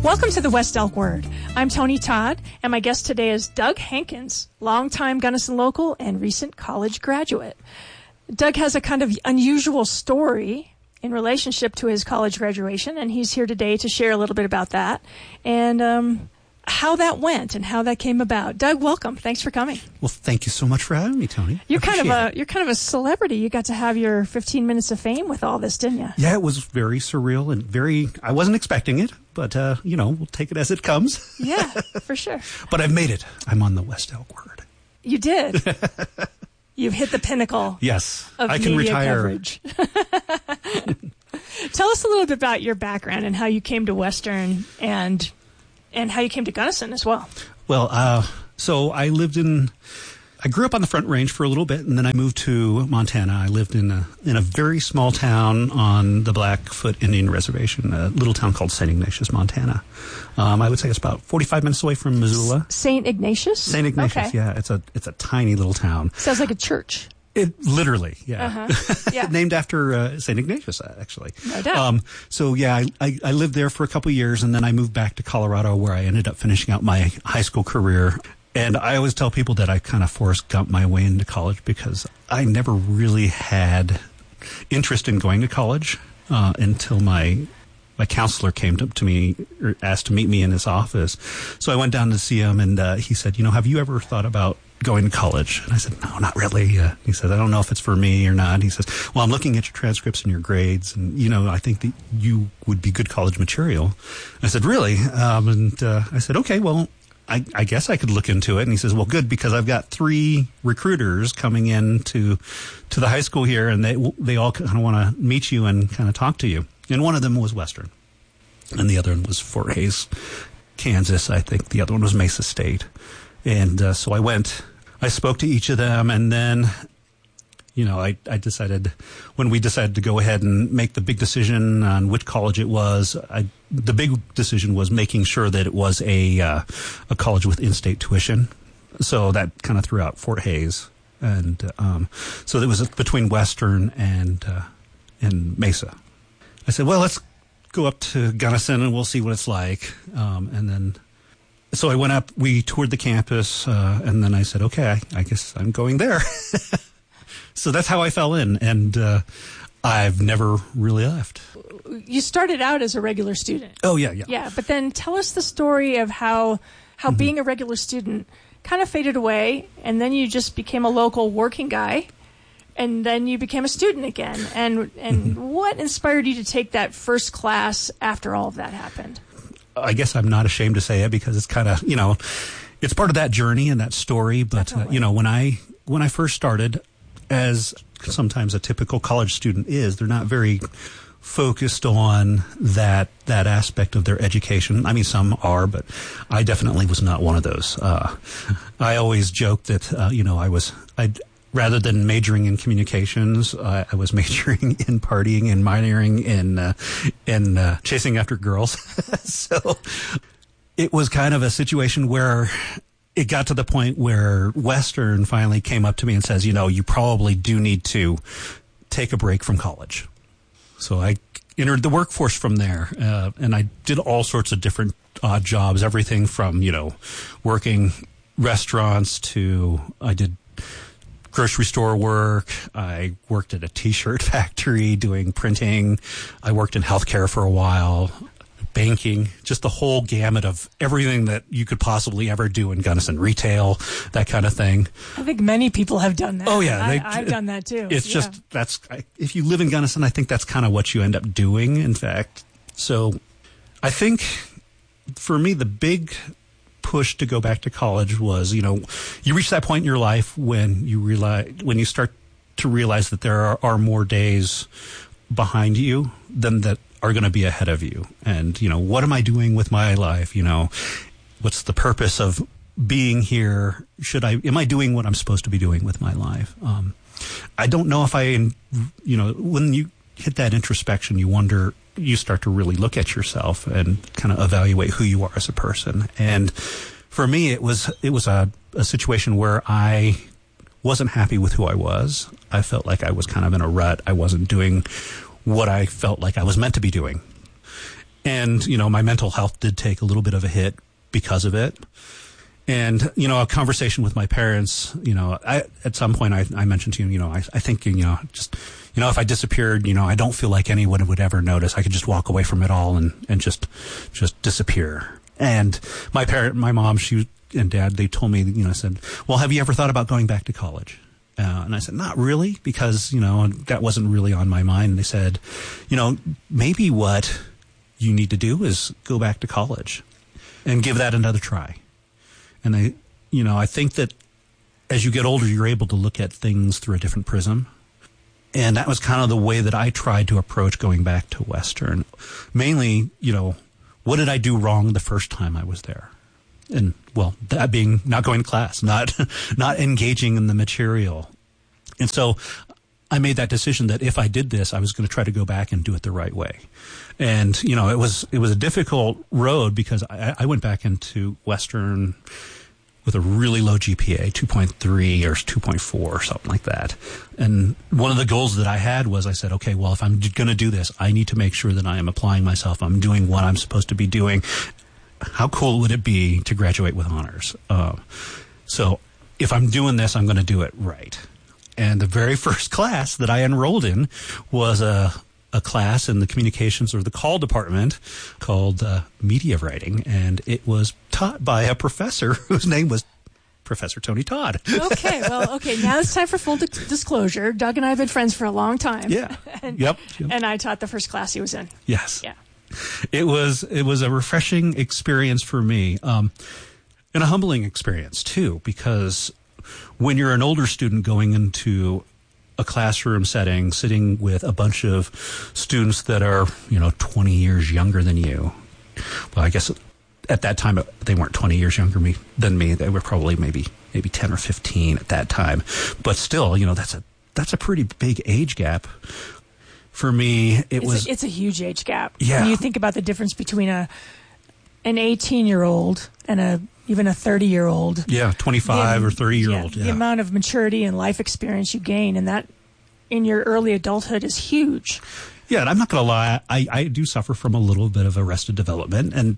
Welcome to the West Elk Word. I'm Tony Todd, and my guest today is Doug Hankins, longtime Gunnison local and recent college graduate. Doug has a kind of unusual story in relationship to his college graduation, and he's here today to share a little bit about that and how that went and how that came about. Doug, welcome. Thanks for coming. Well, thank you so much for having me, Tony. You're kind of a celebrity. You got to have your 15 minutes of fame with all this, didn't you? Yeah, it was very surreal and I wasn't expecting it, but we'll take it as it comes. Yeah, for sure. But I've made it. I'm on the West Elk Word. You did. You've hit the pinnacle. Yes, of I can media retire. Coverage. Tell us a little bit about your background and how you came to Western and how you came to Gunnison as well. Well, so I grew up on the Front Range for a little bit, and then I moved to Montana. I lived in a very small town on the Blackfoot Indian Reservation, a little town called St. Ignatius, Montana. I would say it's about 45 minutes away from Missoula. St. Ignatius? St. Ignatius, okay. Yeah. It's a tiny little town. Sounds like a church. It literally, yeah. Yeah. Named after St. Ignatius, actually. No doubt. So, yeah, I lived there for a couple of years, and then I moved back to Colorado, where I ended up finishing out my high school career. And I always tell people that I kind of Forrest Gumped my way into college because I never really had interest in going to college until my counselor came to me, or asked to meet me in his office. So I went down to see him, and he said, have you ever thought about going to college? And I said, no, not really. He said, I don't know if it's for me or not. He says, well, I'm looking at your transcripts and your grades, and, I think that you would be good college material. I said, really? I said, okay, well, I guess I could look into it. And he says, well, good, because I've got 3 recruiters coming in to the high school here, and they all kind of want to meet you and kind of talk to you. And one of them was Western, and the other one was Fort Hays, Kansas. I think the other one was Mesa State. And so I went. I spoke to each of them, and then, I decided, when we decided to go ahead and make the big decision on which college it was, the big decision was making sure that it was a college with in-state tuition. So that kind of threw out Fort Hays, and so it was between Western and Mesa. I said, well, let's go up to Gunnison and we'll see what it's like, and then. So I went up, we toured the campus, and then I said, okay, I guess I'm going there. So that's how I fell in, and I've never really left. You started out as a regular student. Oh, yeah. Yeah, but then tell us the story of how being a regular student kind of faded away, and then you just became a local working guy, and then you became a student again. And what inspired you to take that first class after all of that happened? I guess I'm not ashamed to say it because it's kind of, it's part of that journey and that story. But, when I first started, as sometimes a typical college student is, they're not very focused on that aspect of their education. I mean, some are, but I definitely was not one of those. I always joke that, rather than majoring in communications, I was majoring in partying and minoring in chasing after girls. So it was kind of a situation where it got to the point where Western finally came up to me and says, you probably do need to take a break from college. So I entered the workforce from there, and I did all sorts of different odd jobs, everything from, working restaurants to I did grocery store work. I worked at a T-shirt factory doing printing. I worked in healthcare for a while, banking, just the whole gamut of everything that you could possibly ever do in Gunnison, retail, that kind of thing. I think many people have done that. Oh, yeah. I've done that, too. It's just, if you live in Gunnison, I think that's kind of what you end up doing, in fact. So I think for me, the big push to go back to college was, you reach that point in your life when you start to realize that there are more days behind you than that are going to be ahead of you. And, what am I doing with my life? What's the purpose of being here? Am I doing what I'm supposed to be doing with my life? I don't know if when you hit that introspection, you start to really look at yourself and kind of evaluate who you are as a person. And for me, it was a situation where I wasn't happy with who I was. I felt like I was kind of in a rut. I wasn't doing what I felt like I was meant to be doing. And, my mental health did take a little bit of a hit because of it. And, a conversation with my parents, at some point I mentioned to you, I think, just, if I disappeared, I don't feel like anyone would ever notice. I could just walk away from it all and just disappear. And my mom, and dad, they told me, said, well, have you ever thought about going back to college? And I said, not really, because, that wasn't really on my mind. And they said, maybe what you need to do is go back to college and give that another try. And I think that as you get older, you're able to look at things through a different prism. And that was kind of the way that I tried to approach going back to Western. Mainly, what did I do wrong the first time I was there? And, well, that being not going to class, not engaging in the material. And so I made that decision that if I did this, I was going to try to go back and do it the right way. And, it was a difficult road because I went back into Western with a really low GPA, 2.3 or 2.4 or something like that. And one of the goals that I had was I said, okay, well, if I'm going to do this, I need to make sure that I am applying myself. I'm doing what I'm supposed to be doing. How cool would it be to graduate with honors? So if I'm doing this, I'm going to do it right. And the very first class that I enrolled in was a class in the communications or the call department called media writing. And it was taught by a professor whose name was Professor Tony Todd. Okay. Now it's time for full disclosure. Doug and I have been friends for a long time. Yeah. Yep. And I taught the first class he was in. Yes. Yeah. It was a refreshing experience for me, and a humbling experience too, because when you're an older student going into a classroom setting, sitting with a bunch of students that are, 20 years younger than you. Well, I guess at that time they weren't 20 years younger than me. They were probably maybe 10 or 15 at that time. But still, that's a pretty big age gap. For me, it's a huge age gap. Yeah. When you think about the difference between an 18-year-old and even a 30-year-old. Yeah, 25 or 30-year-old. Yeah. The amount of maturity and life experience you gain, and that in your early adulthood is huge. Yeah, and I'm not going to lie, I do suffer from a little bit of arrested development, and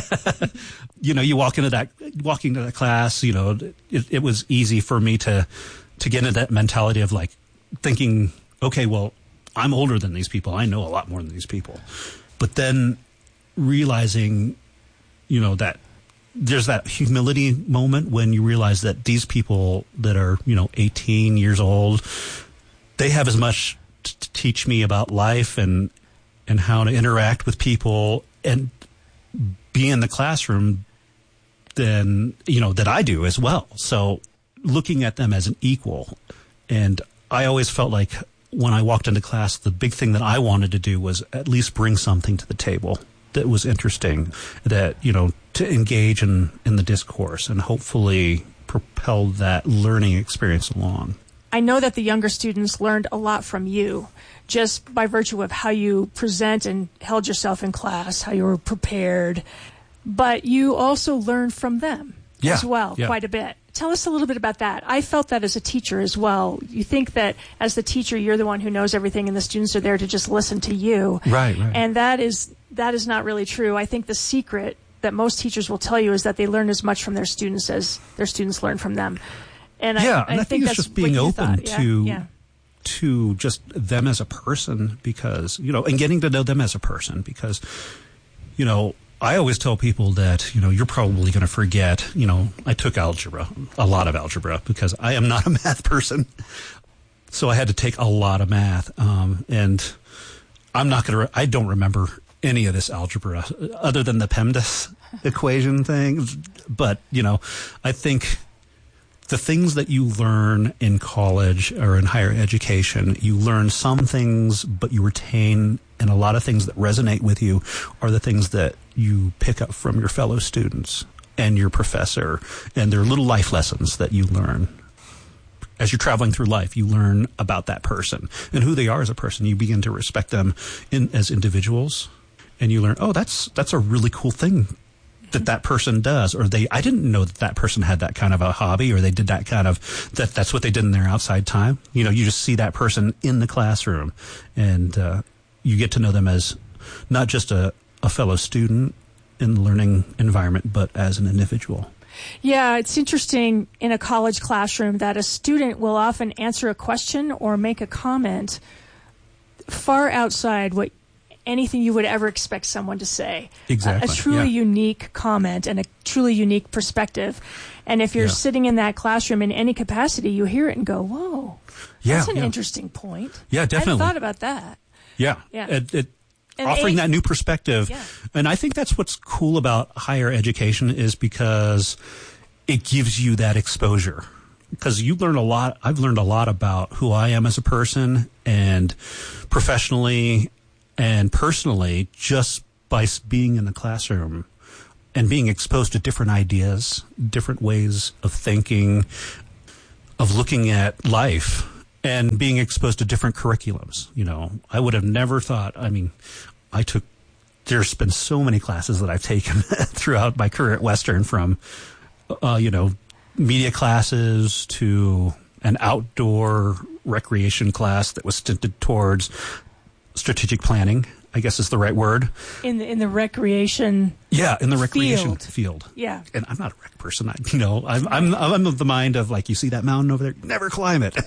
you walking to that class, it was easy for me to get into that mentality of like thinking, okay, well, I'm older than these people. I know a lot more than these people. But then realizing, that there's that humility moment when you realize that these people that are, 18 years old, they have as much to teach me about life and how to interact with people and be in the classroom than, that I do as well. So looking at them as an equal. And I always felt like when I walked into class, the big thing that I wanted to do was at least bring something to the table that was interesting, that, to engage in the discourse and hopefully propel that learning experience along. I know that the younger students learned a lot from you just by virtue of how you present and held yourself in class, how you were prepared, but you also learned from them as well, quite a bit. Tell us a little bit about that. I felt that as a teacher as well. You think that as the teacher, you're the one who knows everything and the students are there to just listen to you. Right. And that is not really true. I think the secret that most teachers will tell you is that they learn as much from their students as their students learn from them. And I think it's that's just being open to to just them as a person, because, and getting to know them as a person, because, I always tell people that, you're probably going to forget, I took algebra, a lot of algebra, because I am not a math person. So I had to take a lot of math. And I don't remember any of this algebra other than the PEMDAS equation thing. But, I think the things that you learn in college or in higher education, you learn some things, but you retain, and a lot of things that resonate with you are the things that you pick up from your fellow students and your professor, and they're little life lessons that you learn. As you're traveling through life, you learn about that person and who they are as a person. You begin to respect them as individuals, and you learn, oh, that's a really cool thing that person does, or I didn't know that person had that kind of a hobby, or they did that kind of, that's what they did in their outside time. You just see that person in the classroom, and you get to know them as not just a a fellow student in the learning environment, but as an individual. Yeah, it's interesting in a college classroom that a student will often answer a question or make a comment far outside what anything you would ever expect someone to say. Exactly. A truly unique comment and a truly unique perspective. And if you're sitting in that classroom in any capacity, you hear it and go, whoa, that's an interesting point. Yeah, definitely. I hadn't thought about that. Yeah. Offering that new perspective. Yeah. And I think that's what's cool about higher education is because it gives you that exposure. Because you learn a lot. I've learned a lot about who I am as a person and professionally and personally just by being in the classroom and being exposed to different ideas, different ways of thinking, of looking at life, and being exposed to different curriculums. You know, I would have never thought, there's been so many classes that I've taken throughout my career at Western, from, media classes to an outdoor recreation class that was stinted towards strategic planning, I guess is the right word. In the recreation. Yeah, in the recreation field. Yeah. And I'm not a rec person. I'm of the mind of, like, you see that mountain over there, never climb it.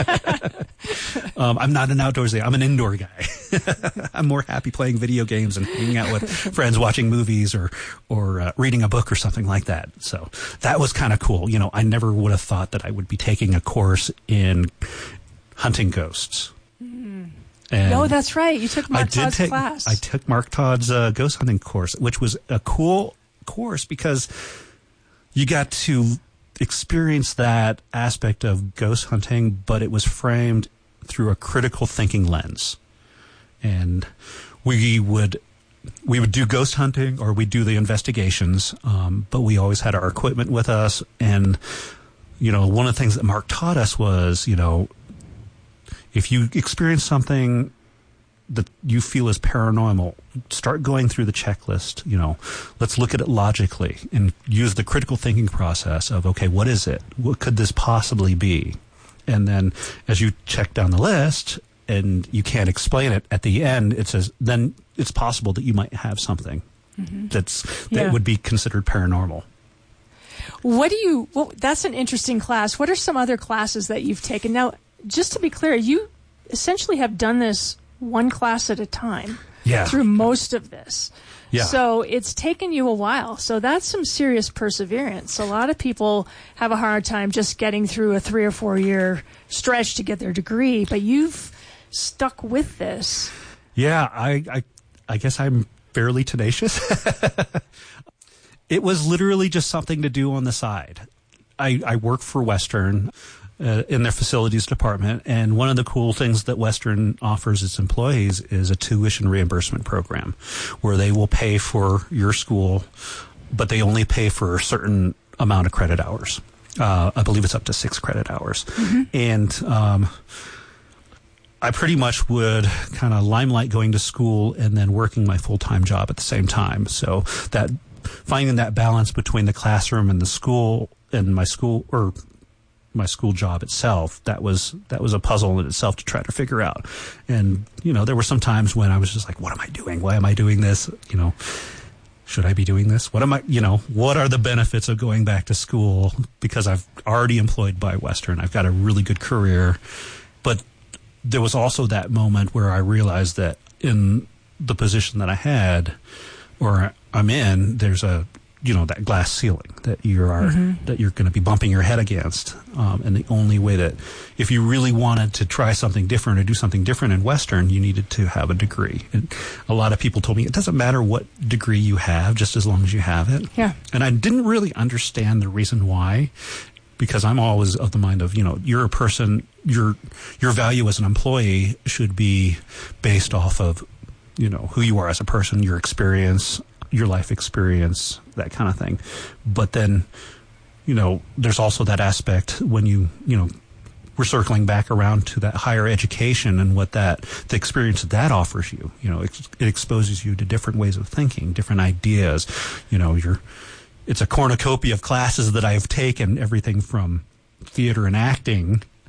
I'm not an outdoorsy. I'm an indoor guy. I'm more happy playing video games and hanging out with friends, watching movies or reading a book or something like that. So that was kind of cool. You know, I never would have thought that I would be taking a course in hunting ghosts. No, that's right. You took Mark Todd's class. I took Mark Todd's ghost hunting course, which was a cool course because you got to experience that aspect of ghost hunting, but it was framed through a critical thinking lens. And we would do ghost hunting, or we'd do the investigations, but we always had our equipment with us. And, one of the things that Mark taught us was, if you experience something that you feel is paranormal, start going through the checklist. Let's look at it logically and use the critical thinking process of, okay, what is it? What could this possibly be? And then as you check down the list and you can't explain it, at the end it says, then it's possible that you might have something that would be considered paranormal. That's an interesting class. What are some other classes that you've taken? Now, just to be clear, you essentially have done this one class at a time through most of this. Yeah. So it's taken you a while. So that's some serious perseverance. A lot of people have a hard time just getting through a 3 or 4 year stretch to get their degree, but you've stuck with this. Yeah, I guess I'm fairly tenacious. It was literally just something to do on the side. I work for Western in their facilities department, and one of the cool things that Western offers its employees is a tuition reimbursement program where they will pay for your school, but they only pay for a certain amount of credit hours. I believe it's up to 6 credit hours. Mm-hmm. And I pretty much would kind of limelight going to school and then working my full-time job at the same time. So that finding that balance between the classroom and the school and my school job itself, that was a puzzle in itself to try to figure out. And, there were some times when I was just like, what am I doing? Why am I doing this? Should I be doing this? What are the benefits of going back to school? Because I've already employed by Western. I've got a really good career. But there was also that moment where I realized that in the position that I had, or I'm in, there's that glass ceiling that that you're going to be bumping your head against. And the only way that, if you really wanted to try something different or do something different in Western, you needed to have a degree. And a lot of people told me it doesn't matter what degree you have, just as long as you have it. Yeah. And I didn't really understand the reason why, because I'm always of the mind of, you're a person, your value as an employee should be based off of, who you are as a person, your experience, your life experience, that kind of thing. But then, there's also that aspect when we're circling back around to that higher education and what the experience that offers you. It exposes you to different ways of thinking, different ideas. It's a cornucopia of classes that I have taken, everything from theater and acting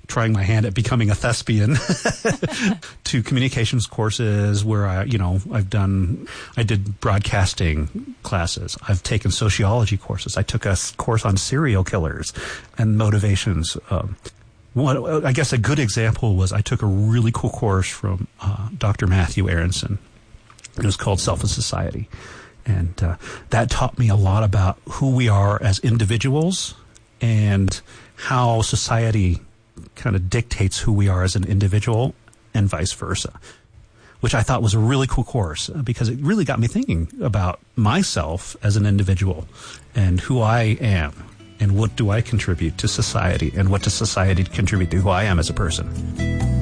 trying my hand at becoming a thespian to communications courses where I did broadcasting classes. I've taken sociology courses. I took a course on serial killers and motivations. I guess a good example was I took a really cool course from Dr. Matthew Aronson. It was called Self and Society. And that taught me a lot about who we are as individuals and how society kind of dictates who we are as an individual and vice versa, which I thought was a really cool course because it really got me thinking about myself as an individual and who I am and what do I contribute to society and what does society contribute to who I am as a person.